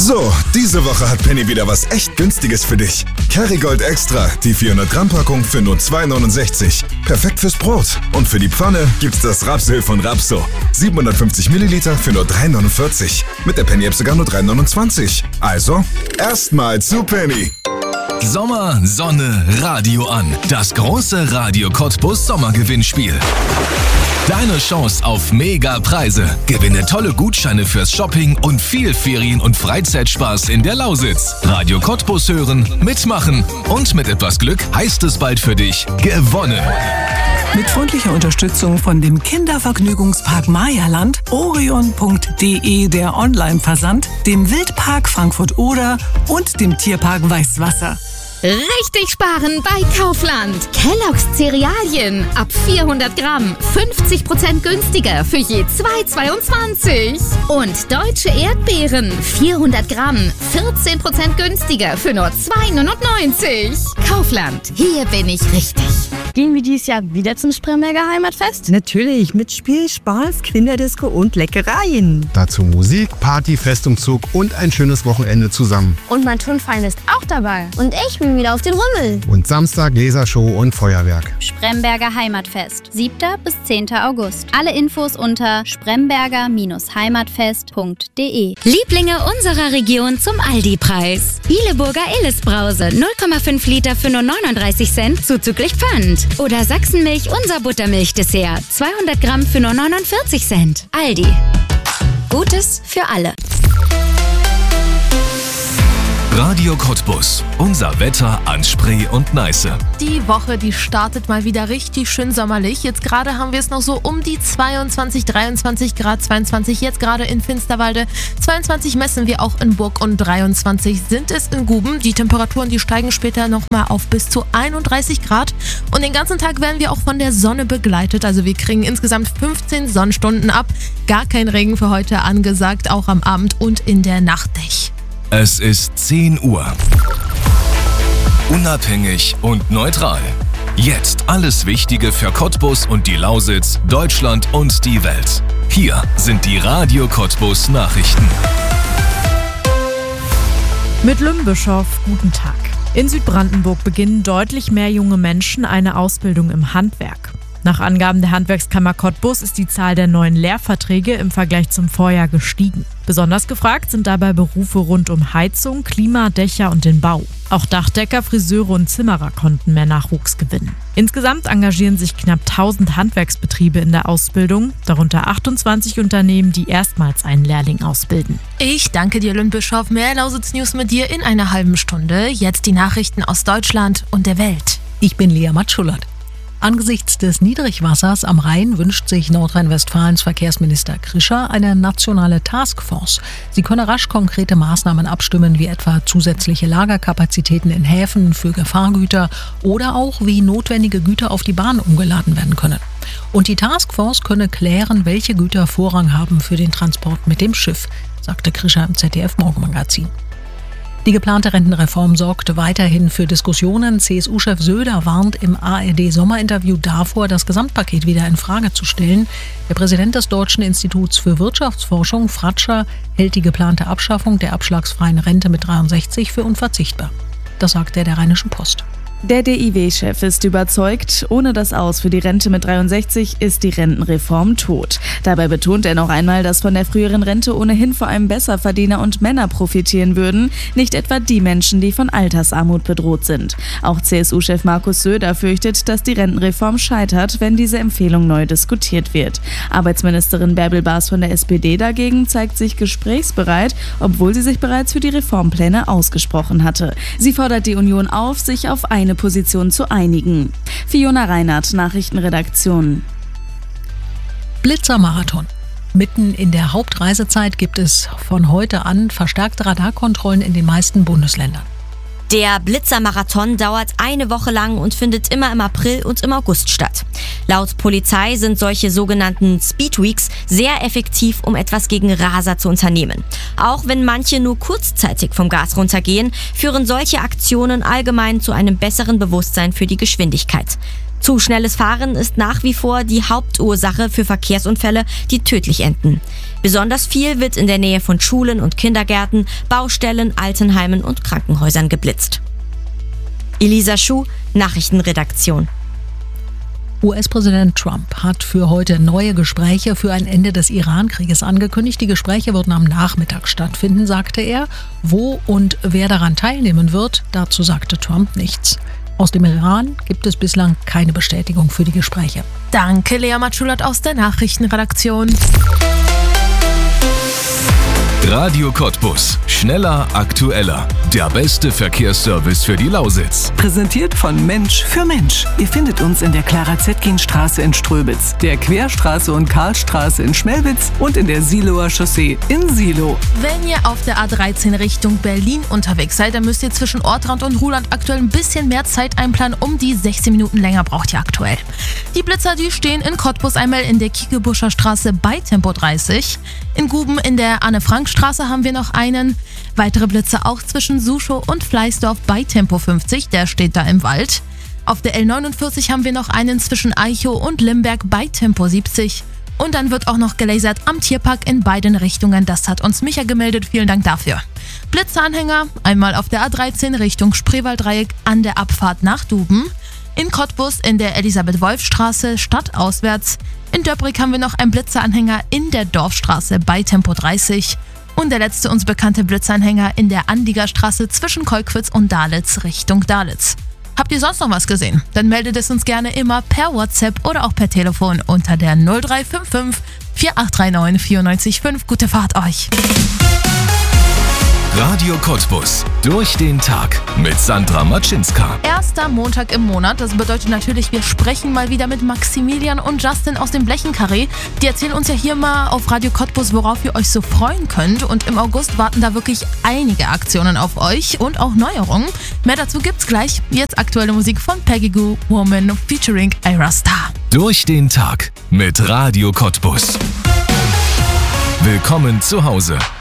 So, diese Woche hat Penny wieder was echt Günstiges für dich. Kerrygold Extra, die 400 Gramm Packung für nur 2,69. Perfekt fürs Brot. Und für die Pfanne gibt's das Rapsöl von Rapso. 750 Milliliter für nur 3,49. Mit der Penny-App sogar nur 3,29. Also, erstmal zu Penny. Sommer, Sonne, Radio an. Das große Radio Cottbus Sommergewinnspiel. Deine Chance auf Mega-Preise. Gewinne tolle Gutscheine fürs Shopping und viel Ferien- und Freizeitspaß in der Lausitz. Radio Cottbus hören, mitmachen und mit etwas Glück heißt es bald für dich gewonnen. Mit freundlicher Unterstützung von dem Kindervergnügungspark Mayaland, orion.de der Online-Versand, dem Wildpark Frankfurt-Oder und dem Tierpark Weißwasser. Richtig sparen bei Kaufland. Kellogg's Cerealien ab 400 Gramm 50% günstiger für je 2,22. Und Deutsche Erdbeeren 400 Gramm 14% günstiger für nur 2,99. Kaufland, hier bin ich richtig. Gehen wir dieses Jahr wieder zum Spremberger Heimatfest? Natürlich, mit Spiel, Spaß, Kinderdisco und Leckereien. Dazu Musik, Party, Festumzug und ein schönes Wochenende zusammen. Und mein Turnverein ist auch dabei. Und ich bin wieder auf den Rummel. Und Samstag Lasershow und Feuerwerk. Spremberger Heimatfest, 7. bis 10. August. Alle Infos unter spremberger-heimatfest.de. Lieblinge unserer Region zum Aldi-Preis. Bieleburger Illes-Brause, 0,5 Liter für nur 39 Cent zuzüglich Pfand. Oder Sachsenmilch, unser Buttermilch-Dessert, 200 Gramm für nur 49 Cent. Aldi. Gutes für alle. Radio Cottbus. Unser Wetter an Spree und Neiße. Die Woche, die startet mal wieder richtig schön sommerlich. Jetzt gerade haben wir es noch so um die 22, 23 Grad, 22 jetzt gerade in Finsterwalde. 22 messen wir auch in Burg und 23 sind es in Guben. Die Temperaturen, die steigen später nochmal auf bis zu 31 Grad. Und den ganzen Tag werden wir auch von der Sonne begleitet. Also wir kriegen insgesamt 15 Sonnenstunden ab. Gar kein Regen für heute angesagt, auch am Abend und in der Nacht nicht. Es ist 10 Uhr. Unabhängig und neutral. Jetzt alles Wichtige für Cottbus und die Lausitz, Deutschland und die Welt. Hier sind die Radio Cottbus Nachrichten. Mit Lümbischow, guten Tag. In Südbrandenburg beginnen deutlich mehr junge Menschen eine Ausbildung im Handwerk. Nach Angaben der Handwerkskammer Cottbus ist die Zahl der neuen Lehrverträge im Vergleich zum Vorjahr gestiegen. Besonders gefragt sind dabei Berufe rund um Heizung, Klima, Dächer und den Bau. Auch Dachdecker, Friseure und Zimmerer konnten mehr Nachwuchs gewinnen. Insgesamt engagieren sich knapp 1000 Handwerksbetriebe in der Ausbildung, darunter 28 Unternehmen, die erstmals einen Lehrling ausbilden. Ich danke dir, Lümbischow. Mehr Lausitz News mit dir in einer halben Stunde. Jetzt die Nachrichten aus Deutschland und der Welt. Ich bin Lea Matschullert. Angesichts des Niedrigwassers am Rhein wünscht sich Nordrhein-Westfalens Verkehrsminister Krischer eine nationale Taskforce. Sie könne rasch konkrete Maßnahmen abstimmen, wie etwa zusätzliche Lagerkapazitäten in Häfen für Gefahrgüter oder auch wie notwendige Güter auf die Bahn umgeladen werden können. Und die Taskforce könne klären, welche Güter Vorrang haben für den Transport mit dem Schiff, sagte Krischer im ZDF-Morgenmagazin. Die geplante Rentenreform sorgt weiterhin für Diskussionen. CSU-Chef Söder warnt im ARD-Sommerinterview davor, das Gesamtpaket wieder in Frage zu stellen. Der Präsident des Deutschen Instituts für Wirtschaftsforschung, Fratscher, hält die geplante Abschaffung der abschlagsfreien Rente mit 63 für unverzichtbar. Das sagt er der Rheinischen Post. Der DIW-Chef ist überzeugt, ohne das Aus für die Rente mit 63 ist die Rentenreform tot. Dabei betont er noch einmal, dass von der früheren Rente ohnehin vor allem Besserverdiener und Männer profitieren würden, nicht etwa die Menschen, die von Altersarmut bedroht sind. Auch CSU-Chef Markus Söder fürchtet, dass die Rentenreform scheitert, wenn diese Empfehlung neu diskutiert wird. Arbeitsministerin Bärbel Baas von der SPD dagegen zeigt sich gesprächsbereit, obwohl sie sich bereits für die Reformpläne ausgesprochen hatte. Sie fordert die Union auf, sich auf eine Position zu einigen. Fiona Reinhardt, Nachrichtenredaktion. Blitzermarathon. Mitten in der Hauptreisezeit gibt es von heute an verstärkte Radarkontrollen in den meisten Bundesländern. Der Blitzermarathon dauert eine Woche lang und findet immer im April und im August statt. Laut Polizei sind solche sogenannten Speedweeks sehr effektiv, um etwas gegen Raser zu unternehmen. Auch wenn manche nur kurzzeitig vom Gas runtergehen, führen solche Aktionen allgemein zu einem besseren Bewusstsein für die Geschwindigkeit. Zu schnelles Fahren ist nach wie vor die Hauptursache für Verkehrsunfälle, die tödlich enden. Besonders viel wird in der Nähe von Schulen und Kindergärten, Baustellen, Altenheimen und Krankenhäusern geblitzt. Elisa Schuh, Nachrichtenredaktion. US-Präsident Trump hat für heute neue Gespräche für ein Ende des Iran-Krieges angekündigt. Die Gespräche würden am Nachmittag stattfinden, sagte er. Wo und wer daran teilnehmen wird, dazu sagte Trump nichts. Aus dem Iran gibt es bislang keine Bestätigung für die Gespräche. Danke, Lea Matschulat aus der Nachrichtenredaktion. Radio Cottbus. Schneller, aktueller. Der beste Verkehrsservice für die Lausitz. Präsentiert von Mensch für Mensch. Ihr findet uns in der Clara-Zetkin-Straße in Ströbitz, der Querstraße und Karlstraße in Schmelwitz und in der Siloer Chaussee in Silo. Wenn ihr auf der A13 Richtung Berlin unterwegs seid, dann müsst ihr zwischen Ortrand und Ruhland aktuell ein bisschen mehr Zeit einplanen. Um die 16 Minuten länger braucht ihr aktuell. Die Blitzer, die stehen in Cottbus einmal in der Kiekelbuscher Straße bei Tempo 30. In Guben in der Anne-Frank-Straße haben wir noch einen. Weitere Blitze auch zwischen Suschow und Fleißdorf bei Tempo 50, der steht da im Wald. Auf der L49 haben wir noch einen zwischen Eichow und Limberg bei Tempo 70. Und dann wird auch noch gelasert am Tierpark in beiden Richtungen. Das hat uns Micha gemeldet, vielen Dank dafür. Blitzeanhänger, einmal auf der A13 Richtung Spreewalddreieck an der Abfahrt nach Duben. In Cottbus in der Elisabeth-Wolf-Straße stadtauswärts. In Döbrig haben wir noch einen Blitzeranhänger in der Dorfstraße bei Tempo 30. Und der letzte uns bekannte Blitzanhänger in der Anliegerstraße zwischen Kolkwitz und Dalitz Richtung Dalitz. Habt ihr sonst noch was gesehen? Dann meldet es uns gerne immer per WhatsApp oder auch per Telefon unter der 0355 4839 94,5. Gute Fahrt euch! Radio Cottbus. Durch den Tag mit Sandra Matschinska. Erster Montag im Monat, das bedeutet natürlich, wir sprechen mal wieder mit Maximilian und Justin aus dem Blechenkarree. Die erzählen uns ja hier mal auf Radio Cottbus, worauf ihr euch so freuen könnt. Und im August warten da wirklich einige Aktionen auf euch und auch Neuerungen. Mehr dazu gibt's gleich. Jetzt aktuelle Musik von Peggy Goo, Woman featuring Ira Star. Durch den Tag mit Radio Cottbus. Willkommen zu Hause.